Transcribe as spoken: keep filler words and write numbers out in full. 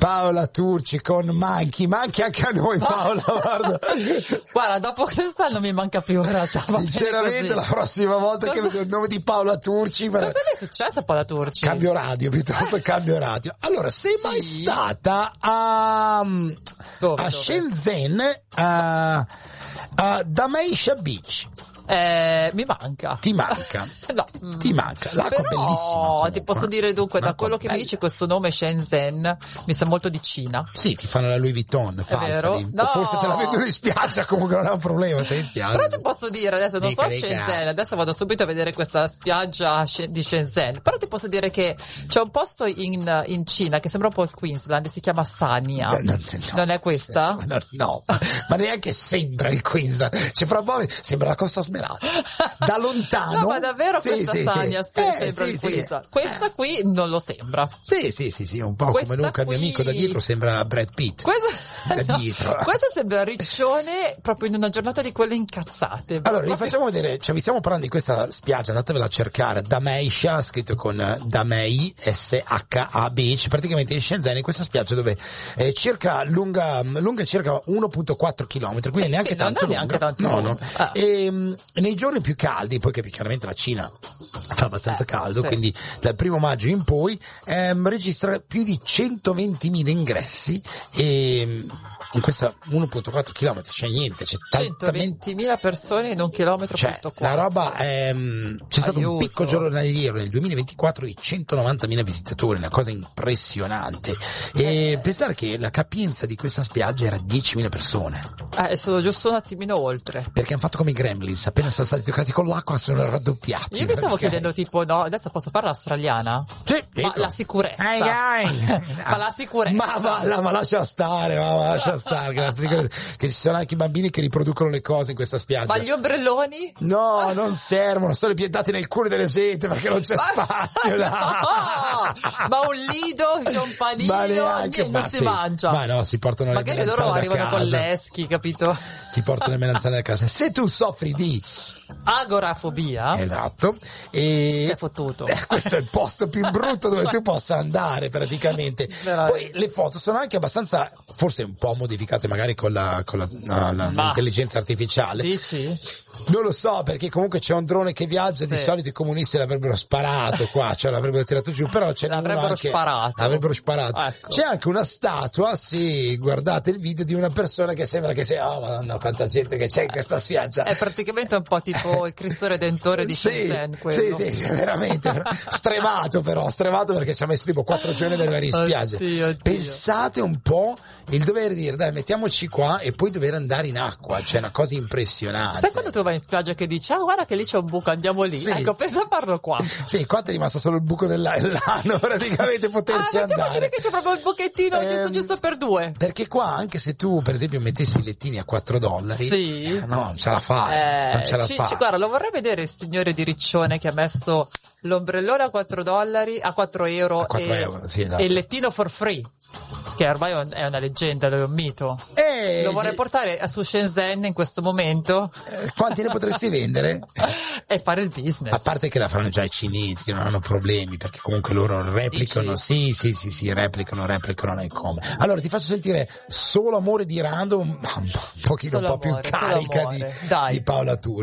Paola Turci con Manchi, manchi anche a noi Paola, guarda. Guarda, dopo quest'anno mi manca più in realtà. Sinceramente la prossima volta cosa... che vedo il nome di Paola Turci... Cosa è successo a Paola Turci? Cambio radio, piuttosto cambio radio. Allora, sei mai sì. stata a, dove, a dove? Shenzhen, a, a Damaisha Beach? Eh, mi manca. Ti manca? No. Ti manca. L'acqua Però, è bellissima. Comunque. Ti posso dire dunque, da quello che bella. mi dici questo nome Shenzhen mi sa molto di Cina. Sì, ti fanno la Louis Vuitton, falsa. No. Forse te la vedono in spiaggia, comunque non è un problema, sei in spiaggia. Però ti posso dire, adesso non dica, so dica. Shenzhen, adesso vado subito a vedere questa spiaggia di Shenzhen, però ti posso dire che c'è un posto in, in Cina che sembra un po' il Queensland, si chiama Sanya. No, no, no, non è questa? No, no, ma neanche sembra il Queensland, cioè, fra un po' sembra la Costa Smeralda. Da lontano. No, ma davvero sì, questa sì, Sanya sì. eh, Eh, sembra sì, il sì. Queensland. Questa qui non lo sembra. Sì, sì, sì, sì, un po' Questa come Luca, il mio qui... amico da dietro sembra Brad Pitt. Questa... Da no, dietro. Questa sembra Riccione proprio in una giornata di quelle incazzate. Allora, proprio... vi facciamo vedere, cioè vi stiamo parlando di questa spiaggia, andatevela a cercare, Damaisha, scritto con Damei, S H A Beach, praticamente in Shenzhen, in questa spiaggia dove è circa lunga, lunga circa uno virgola quattro chilometri, quindi sì, neanche sì, tanto non è lunga. neanche tanto no, lunga. no. Ah. E um, nei giorni più caldi, poi che chiaramente la Cina fa abbastanza eh, caldo, sì. quindi dal primo maggio in poi ehm, registra più di centoventimila ingressi e in questa uno virgola quattro chilometri c'è niente, c'è centoventimila persone in un chilometro cioè, punto quattro. la roba è, c'è stato Aiuto. un picco giornaliero nel duemilaventiquattro di centonovantamila visitatori, una cosa impressionante. E Eh. pensare che la capienza di questa spiaggia era diecimila persone. Eh, sono giusto un attimino oltre. Perché hanno fatto come i Gremlins, appena sono stati toccati con l'acqua sono raddoppiati. Io mi stavo perché... chiedendo tipo, no, adesso posso parlare australiana? Sì, Ma dico. la sicurezza. Hey, guy. Ma la sicurezza. Ma, va, ma lascia stare, ma, ma lascia stare, che, la sicurezza, che ci sono anche i bambini che riproducono le cose in questa spiaggia. Ma gli ombrelloni? No, non servono, sono piantati nel culo delle gente perché non c'è spazio. No! Ma un lido, un panino, Ma neanche, niente, ma non si sì. mangia. Ma no, si portano le Magari melanzane loro da arrivano casa. con l'eschi, capito? Si portano le melanzane da casa. Se tu soffri di agorafobia, esatto, e sei fottuto. Eh, questo è il posto più brutto dove tu possa andare praticamente. Poi le foto sono anche abbastanza, forse un po' modificate magari con la con la, la, la Ma, l'intelligenza artificiale. Dici? Non lo so, perché comunque c'è un drone che viaggia, di sì. solito i comunisti l'avrebbero sparato qua, cioè l'avrebbero tirato giù, però c'è l'avrebbero anche, sparato. L'avrebbero sparato. Ecco. C'è anche una statua, sì, guardate il video, di una persona che sembra che sia, oh madonna, quanta gente che c'è in questa spiaggia. È praticamente un po' tipo il Cristo Redentore di sì, Shenzhen, quello. Sì, sì, veramente, stremato però, stremato perché ci ha messo tipo quattro giorni ad arrivare in spiaggia. Oddio, oddio. Pensate un po' il dover dire, dai, mettiamoci qua e poi dover andare in acqua, cioè una cosa impressionante. Sai quando tu vai in spiaggia che dici, ah guarda che lì c'è un buco, andiamo lì. Sì. Ecco, pensa a farlo qua. Sì, qua ti è rimasto solo il buco dell'ano, praticamente poterci ah, andare. mettiamoci che c'è proprio il buchettino Ehm, giusto giusto per due. Perché qua, anche se tu, per esempio, mettessi i lettini a quattro dollari, sì. no, non ce la fai, Eh, non ce la ci, fai. ci, guarda, lo vorrei vedere il signore di Riccione che ha messo l'ombrellone a quattro dollari, a quattro euro, A quattro e, euro, sì, esatto. e il lettino for free. Che ormai è una leggenda, è un mito. E Lo vorrei portare su Shenzhen in questo momento. Eh, quanti ne potresti vendere? E fare il business. A parte che la faranno già i cinesi, che non hanno problemi, perché comunque loro replicano, Dici? sì, sì, sì, sì, replicano, replicano, non è come. Allora ti faccio sentire Solo amore di Random, un pochino Solo un po' più amore, solo carica di, amore. Dai. di Paola Turci.